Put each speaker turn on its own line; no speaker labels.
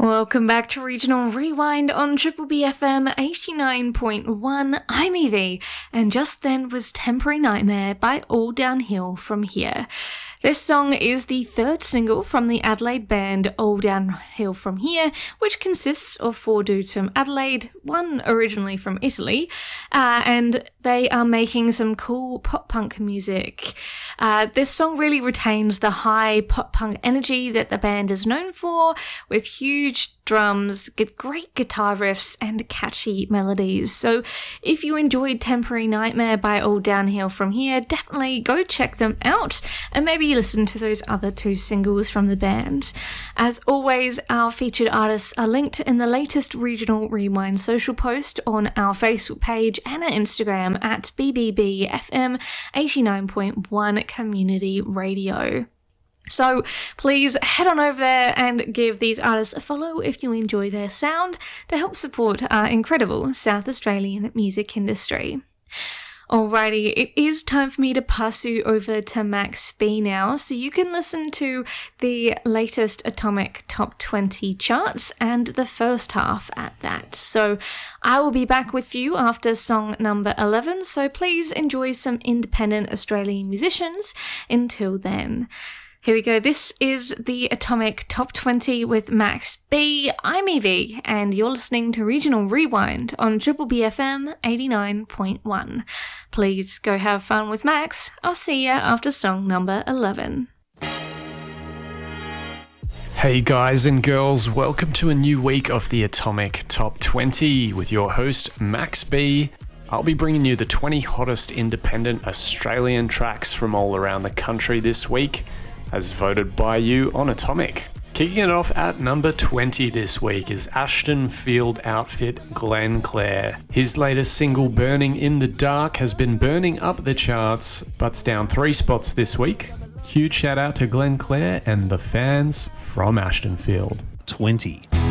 Welcome back to Regional Rewind on Triple B FM 89.1. I'm Evie, and just then was Temporary Nightmare by All Downhill From Here. This song is the third single from the Adelaide band All Downhill From Here, which consists of 4 dudes from Adelaide, one originally from Italy, and they are making some cool pop-punk music. This song really retains the high pop-punk energy that the band is known for, with huge drums, great guitar riffs, and catchy melodies. So if you enjoyed Temporary Nightmare by All Downhill From Here, definitely go check them out and maybe listen to those other 2 singles from the band. As always, our featured artists are linked in the latest Regional Rewind social post on our Facebook page and our Instagram at BBBFM 89.1 Community Radio. So please head on over there and give these artists a follow if you enjoy their sound to help support our incredible South Australian music industry. Alrighty, it is time for me to pass you over to Max B now, so you can listen to the latest Atomic Top 20 charts and the first half at that. So I will be back with you after song number 11, so please enjoy some independent Australian musicians until then. Here we go. This is the Atomic Top 20 with Max B. I'm Evie, and you're listening to Regional Rewind on Triple B FM 89.1. Please go have fun with Max. I'll see ya after song number 11.
Hey guys and girls, welcome to a new week of the Atomic Top 20 with your host Max B. I'll be bringing you the 20 hottest independent Australian tracks from all around the country this week, as voted by you on Atomic. Kicking it off at number 20 this week is Ashton Field outfit Glenn Clare. His latest single, Burning in the Dark, has been burning up the charts, but's down 3 spots this week. Huge shout out to Glenn Clare and the fans from Ashton Field.
20.